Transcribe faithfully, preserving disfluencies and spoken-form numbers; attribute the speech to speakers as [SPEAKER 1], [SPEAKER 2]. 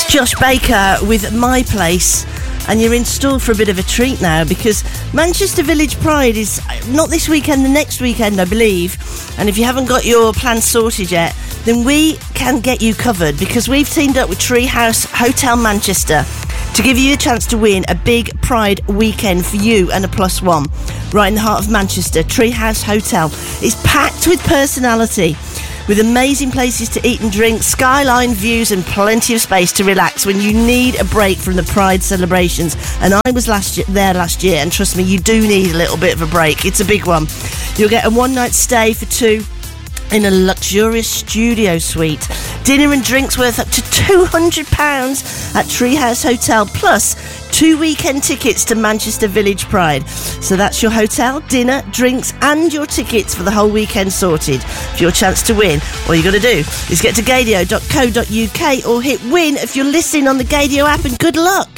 [SPEAKER 1] Josh Baker with My Place, and you're in store for a bit of a treat now, because Manchester Village Pride is not this weekend, the next weekend, I believe. And if you haven't got your plans sorted yet, then we can get you covered, because we've teamed up with Treehouse Hotel Manchester to give you a chance to win a big Pride weekend for you and a plus one right in the heart of Manchester. Treehouse Hotel is packed with personality, with amazing places to eat and drink, skyline views and plenty of space to relax when you need a break from the Pride celebrations. And I was last year, there last year, and trust me, you do need a little bit of a break. It's a big one. You'll get a one-night stay for two in a luxurious studio suite. Dinner and drinks worth up to two hundred pounds at Treehouse Hotel, plus two weekend tickets to Manchester Village Pride. So that's your hotel, dinner, drinks and your tickets for the whole weekend sorted. For your chance to win, all you got to do is get to gadio dot co dot uk or hit win if you're listening on the Gadio app, and good luck.